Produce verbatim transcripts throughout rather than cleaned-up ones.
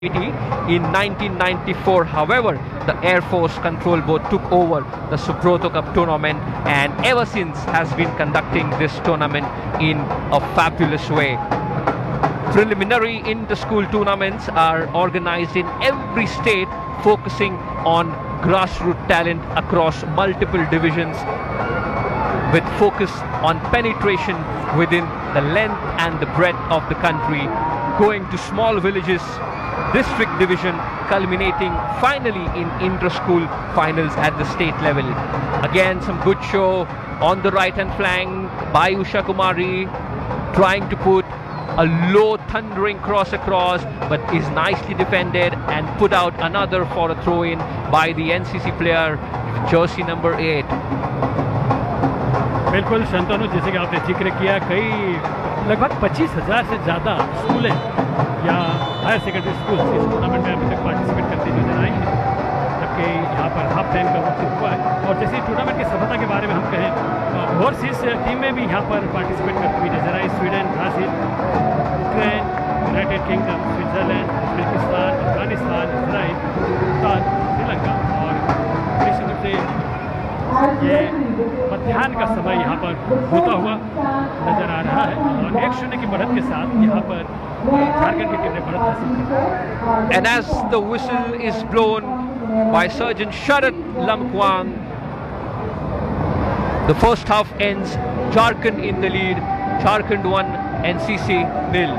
In nineteen ninety-four, however, the Air Force Control Board took over the Subroto Cup tournament and ever since has been conducting this tournament in a fabulous way. Preliminary inter-school tournaments are organized in every state, focusing on grassroots talent across multiple divisions with focus on penetration within the length and the breadth of the country, going to small villages, district division, culminating finally in inter-school finals at the state level. Again, some good show on the right hand flank by Usha Kumari, trying to put a low thundering cross across, but is nicely defended and put out another for a throw in by the N C C player, jersey number eight. बिल्कुल शंतनु, जैसे कि आपने जिक्र किया, कई लगभग पच्चीस हजार से ज़्यादा स्कूलें या हायर सेकेंडरी स्कूल इस टूर्नामेंट में अभी तक पार्टिसिपेट करती नजर आई हैं, जबकि यहाँ पर हाफ टाइम का वक्त हुआ है। और जैसे टूर्नामेंट की सफलता के बारे में हम कहें, ओवरसीज टीमें भी यहाँ पर पार्टिसिपेट करती हुई नजर आई। Sweden, Brazil, Ukraine, United kingdom, Switzerland, Uzbekistan, Afghanistan, Israel, Bhutan, Sri Lanka और निश्चित रूप से ये मध्याह्न का समय यहाँ पर होता हुआ नजर आ रहा है और एक शून्य की बढ़त के साथ यहाँ पर झारखंड की टीम ने बढ़त हासिल की। And as the whistle is blown by Sergeant Sharad Lamkwang, the first half ends. Jharkhand in the lead. Jharkhand one, N C C nil.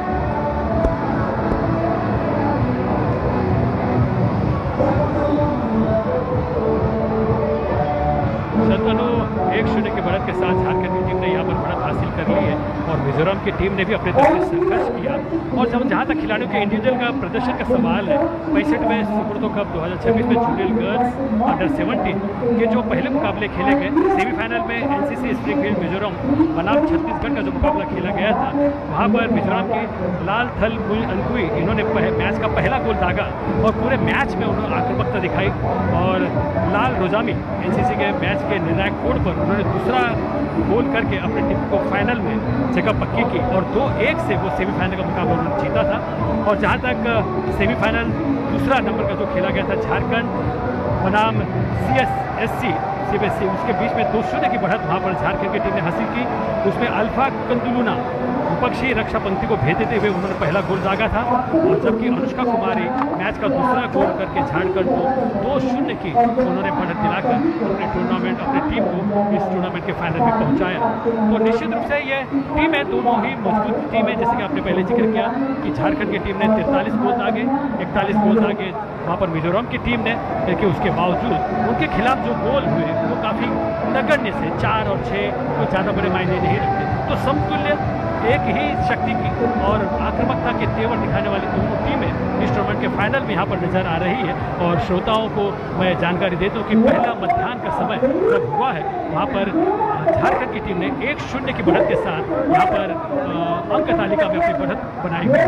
एक शून्य की बढ़त के साथ झारखंड की टीम ने यहाँ पर बढ़त हासिल कर ली है और मिजोरम की टीम ने भी अपने तरफ से संघर्ष किया। और जब जहाँ तक खिलाड़ियों के इंडिविजुअल का प्रदर्शन का सवाल है, पैंसठ में सुब्रतो कप दो हज़ार छब्बीस में जूनियर गर्ल्स अंडर सेवनटीन के जो पहले मुकाबले खेले गए, सेमीफाइनल में एनसीसी स्प्रिंगफील्ड मिजोरम बनाम छत्तीसगढ़ का जो मुकाबला खेला गया था, वहाँ पर मिजोरम की लाल थल मुल अनकुई इन्होंने मैच का पहला गोल दागा और पूरे मैच में उन्होंने आक्रामकता दिखाई और लाल रोजामी एनसीसी के मैच के निर्णायक कोड पर उन्होंने दूसरा गोल करके अपने टीम को फाइनल में जगह पक्की की और दो एक से वो सेमीफाइनल का मुकाबला उन्होंने जीता था। और जहां तक सेमीफाइनल दूसरा नंबर का जो खेला गया था झारखंड बनाम C S S C CBSE, उसके बीच में दो शून्य की बढ़त वहाँ पर झारखंड की टीम ने हासिल की। उसमें अल्फा कंदुलुना विपक्षी रक्षा पंक्ति को भेज देते हुए उन्होंने पहला गोल दागा था और जबकि अनुष्का कुमारी मैच का दूसरा गोल करके झारखंड को दो शून्य की उन्होंने बढ़त दिलाकर अपने टूर्नामेंट अपनी टीम को इस टूर्नामेंट के फाइनल में पहुंचाया। तो निश्चित रूप से ये टीम है, दोनों ही मजबूत टीम है। जैसे कि आपने पहले जिक्र किया कि झारखंड की टीम ने तैंतालीस गोल दागे, इकतालीस गोल दागे वहाँ पर मिजोरम की टीम ने, लेकिन उसके बावजूद उनके खिलाफ जो गोल हुए वो काफ़ी नगण्य से चार और छः को ज़्यादा बड़े मायने नहीं रखते। तो समतुल्य एक ही शक्ति की और आक्रामकता के तेवर दिखाने वाली दोनों टीमें इस टूर्नामेंट के फाइनल में यहाँ पर नजर आ रही है। और श्रोताओं को मैं जानकारी दे दूँ कि पहला मध्याह्न का समय जब हुआ है, वहाँ पर झारखंड की टीम ने एक शून्य की बढ़त के साथ यहाँ पर अंक तालिका में अपनी बढ़त बनाई हुई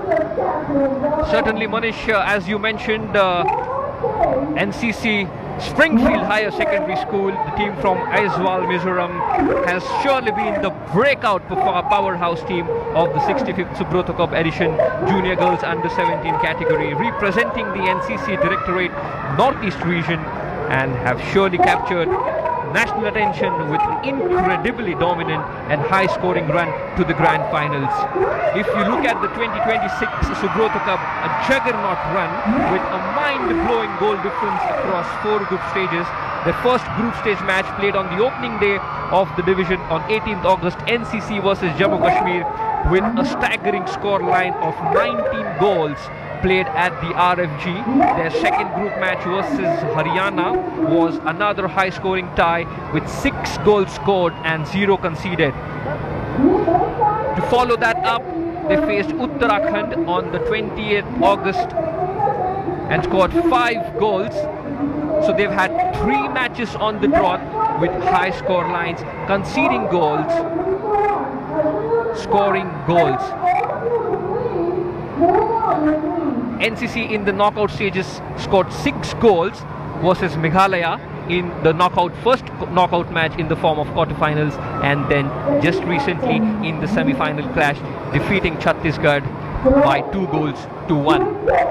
है। Certainly, Manish, uh, as you mentioned, uh, N C C Springfield Higher Secondary School, the team from Aizawl, Mizoram, has surely been the breakout powerhouse team of the sixty-fifth Subroto Cup edition Junior Girls Under seventeen category, representing the N C C Directorate Northeast region, and have surely captured national attention with an incredibly dominant and high-scoring run to the grand finals. If you look at the twenty twenty-six Subroto Cup, a juggernaut run with a mind-blowing goal difference across four group stages. The first group stage match played on the opening day of the division on eighteenth August, N C C versus Jammu Kashmir, with a staggering score line of nineteen goals played at the R F G. Their second group match versus Haryana was another high-scoring tie with six goals scored and zero conceded. To follow that up, they faced Uttarakhand on the twentieth August and scored five goals. So they've had three matches on the trot with high score lines, conceding goals, scoring goals. N C C in the knockout stages scored six goals versus Meghalaya in the knockout first knockout match in the form of quarterfinals, and then just recently in the semi-final clash defeating Chhattisgarh by two goals to one.